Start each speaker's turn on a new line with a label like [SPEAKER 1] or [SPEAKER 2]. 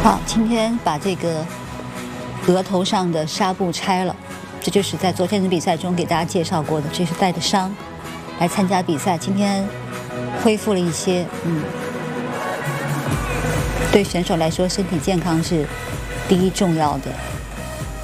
[SPEAKER 1] 好，今天把这个额头上的纱布拆了，这就是在昨天的比赛中给大家介绍过的，这是带着伤来参加比赛，今天恢复了一些，对选手来说，身体健康是第一重要的。